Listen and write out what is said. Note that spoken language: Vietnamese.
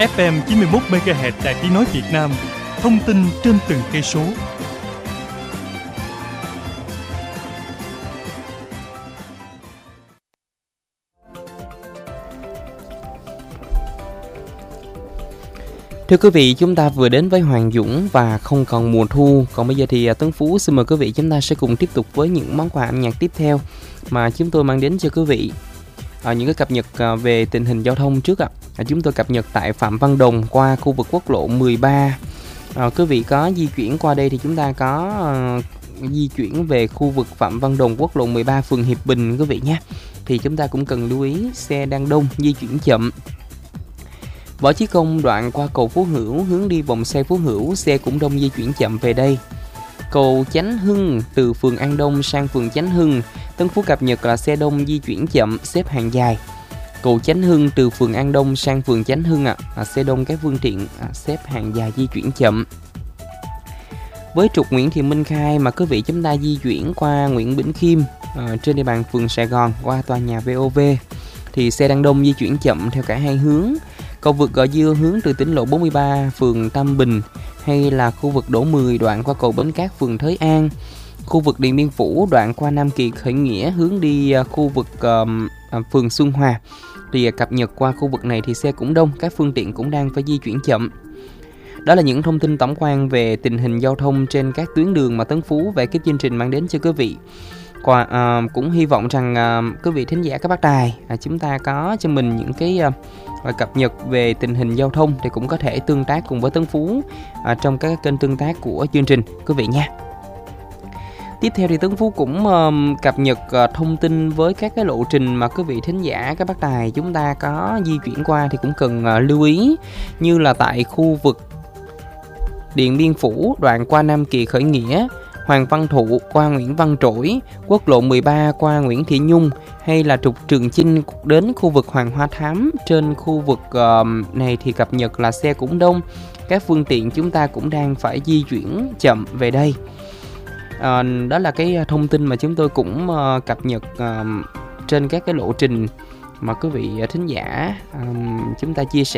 FM 91 MHz Đài Tiếng nói Việt Nam. Thông tin trên từng cây số. Thưa quý vị, chúng ta vừa đến với Hoàng Dũng và Không Còn Mùa Thu. Còn bây giờ thì Tấn Phú xin mời quý vị chúng ta sẽ cùng tiếp tục với những món quà âm nhạc tiếp theo mà chúng tôi mang đến cho quý vị. Những cái cập nhật về tình hình giao thông trước chúng tôi cập nhật tại Phạm Văn Đồng qua khu vực quốc lộ 13. Quý vị có di chuyển qua đây thì chúng ta có di chuyển về khu vực Phạm Văn Đồng quốc lộ 13 phường Hiệp Bình quý vị nhé. Thì chúng ta cũng cần lưu ý xe đang đông, di chuyển chậm. Võ Chí Công đoạn qua cầu Phú Hữu hướng đi vòng xoay Phú Hữu, xe cũng đông, di chuyển chậm về đây. Cầu Chánh Hưng từ phường An Đông sang phường Chánh Hưng, Tân Phú cập nhật là xe đông, di chuyển chậm, xếp hàng dài. Cầu Chánh Hưng từ phường An Đông sang phường Chánh Hưng xe đông các phương tiện xếp hàng dài, di chuyển chậm. Với trục Nguyễn Thị Minh Khai mà quý vị chúng ta di chuyển qua Nguyễn Bỉnh Khiêm trên địa bàn phường Sài Gòn qua tòa nhà VOV thì xe đang đông, di chuyển chậm theo cả hai hướng. Cầu vượt Gò Dưa hướng từ tỉnh lộ 43 phường Tam Bình hay là khu vực Đỗ 10 đoạn qua cầu Bến Cát phường Thới An, khu vực Điện Biên Phủ đoạn qua Nam Kỳ Khởi Nghĩa hướng đi khu vực phường Xuân Hòa thì cập nhật qua khu vực này thì xe cũng đông, các phương tiện cũng đang phải di chuyển chậm. Đó là những thông tin tổng quan về tình hình giao thông trên các tuyến đường mà Tấn Phú về cái chương trình mang đến cho quý vị. Cũng hy vọng rằng quý vị thính giả các bác đài chúng ta có cho mình những cái cập nhật về tình hình giao thông thì cũng có thể tương tác cùng với Tấn Phú trong các kênh tương tác của chương trình quý vị nha. Tiếp theo thì Tấn Phú cũng cập nhật thông tin với các cái lộ trình mà quý vị thính giả các bác đài chúng ta có di chuyển qua thì cũng cần lưu ý, như là tại khu vực Điện Biên Phủ đoạn qua Nam Kỳ Khởi Nghĩa, Hoàng Văn Thụ qua Nguyễn Văn Trỗi, quốc lộ 13 qua Nguyễn Thị Nhung hay là trục Trường Chinh đến khu vực Hoàng Hoa Thám. Trên khu vực này thì cập nhật là xe cũng đông, các phương tiện chúng ta cũng đang phải di chuyển chậm về đây. Đó là cái thông tin mà chúng tôi cũng cập nhật trên các cái lộ trình mà quý vị thính giả chúng ta chia sẻ